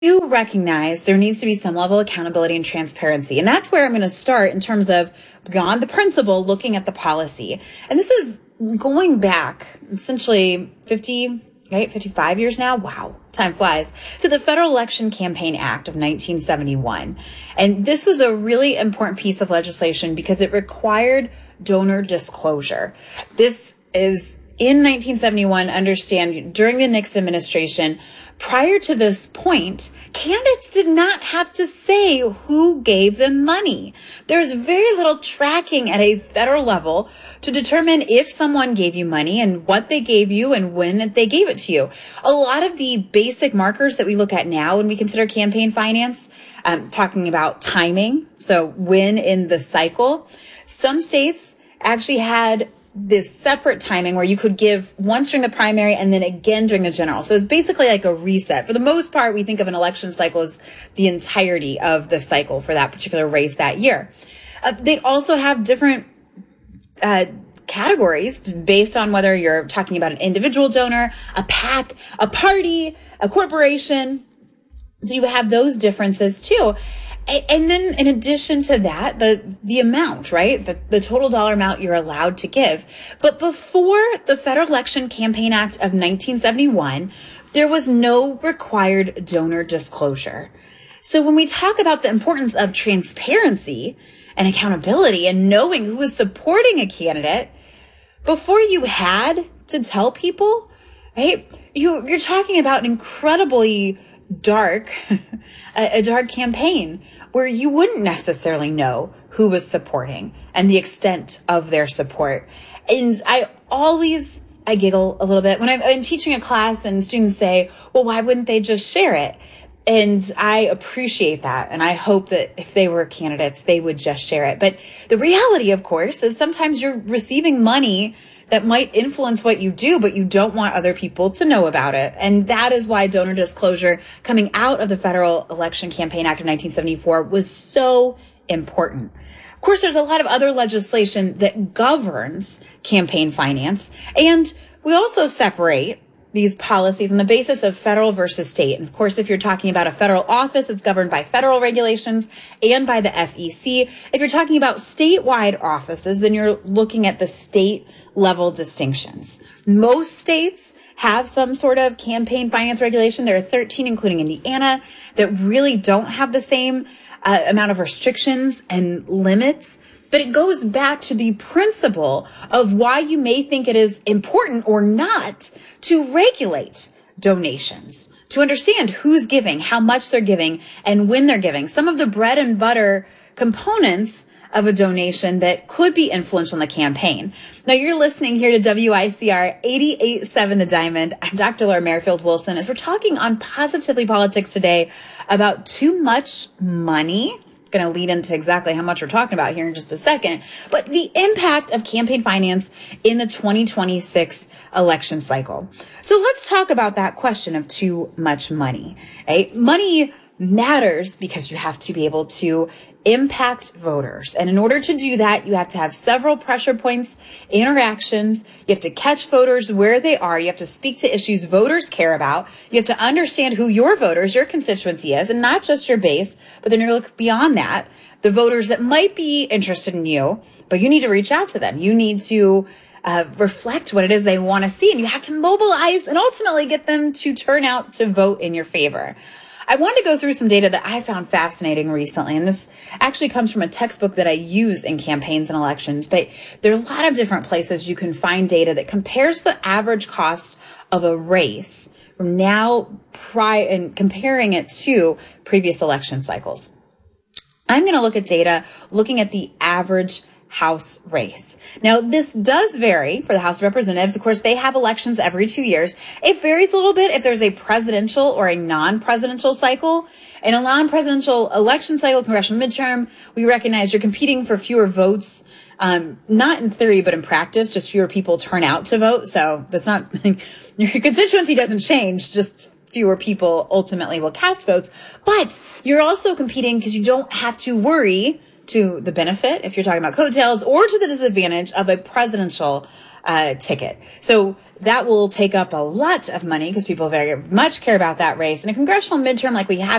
do recognize there needs to be some level of accountability and transparency. And that's where I'm going to start in terms of beyond the principle, looking at the policy. And this is going back essentially 55 years now. Wow, time flies. To the Federal Election Campaign Act of 1971. And this was a really important piece of legislation because it required donor disclosure. This is in 1971, understand during the Nixon administration, prior to this point, candidates did not have to say who gave them money. There's very little tracking at a federal level to determine if someone gave you money and what they gave you and when they gave it to you. A lot of the basic markers that we look at now when we consider campaign finance, talking about timing, so when in the cycle, some states actually had this separate timing where you could give once during the primary and then again during the general. So it's basically like a reset. For the most part, we think of an election cycle as the entirety of the cycle for that particular race that year. They also have different categories based on whether you're talking about an individual donor, a PAC, a party, a corporation. So you have those differences too. And then in addition to that, the amount, right? The total dollar amount you're allowed to give. But before the Federal Election Campaign Act of 1971, there was no required donor disclosure. So when we talk about the importance of transparency and accountability and knowing who is supporting a candidate, before you had to tell people, right? You're talking about an incredibly dark, a dark campaign where you wouldn't necessarily know who was supporting and the extent of their support. And I giggle a little bit when I'm teaching a class and students say, well, why wouldn't they just share it? And I appreciate that. And I hope that if they were candidates, they would just share it. But the reality, of course, is sometimes you're receiving money that might influence what you do, but you don't want other people to know about it. And that is why donor disclosure coming out of the Federal Election Campaign Act of 1974 was so important. Of course, there's a lot of other legislation that governs campaign finance. And we also separate these policies on the basis of federal versus state. And of course, if you're talking about a federal office, it's governed by federal regulations and by the FEC. If you're talking about statewide offices, then you're looking at the state level distinctions. Most states have some sort of campaign finance regulation. There are 13, including Indiana, that really don't have the same amount of restrictions and limits. But it goes back to the principle of why you may think it is important or not to regulate donations, to understand who's giving, how much they're giving, and when they're giving. Some of the bread and butter components of a donation that could be influential in the campaign. Now, you're listening here to WICR 88.7 The Diamond. I'm Dr. Laura Merrifield Wilson, as we're talking on Positively Politics today about too much money. Going to lead into exactly how much we're talking about here in just a second, but the impact of campaign finance in the 2026 election cycle. So let's talk about that question of too much money. Right? Money matters because you have to be able to impact voters. And in order to do that, you have to have several pressure points, interactions. You have to catch voters where they are. You have to speak to issues voters care about. You have to understand who your voters, your constituency is, and not just your base, but then you look beyond that, the voters that might be interested in you, but you need to reach out to them. You need to reflect what it is they want to see, and you have to mobilize and ultimately get them to turn out to vote in your favor. I wanted to go through some data that I found fascinating recently, and this actually comes from a textbook that I use in campaigns and elections, but there are a lot of different places you can find data that compares the average cost of a race from now and comparing it to previous election cycles. I'm going to look at data looking at the average House race. Now, this does vary for the House of Representatives. Of course, they have elections every 2 years. It varies a little bit if there's a presidential or a non-presidential cycle. In a non-presidential election cycle, congressional midterm, we recognize you're competing for fewer votes, not in theory, but in practice, just fewer people turn out to vote. So that's not, your constituency doesn't change, just fewer people ultimately will cast votes. But you're also competing because you don't have to worry to the benefit, if you're talking about coattails, or to the disadvantage of a presidential ticket. So that will take up a lot of money because people very much care about that race. And a congressional midterm like we have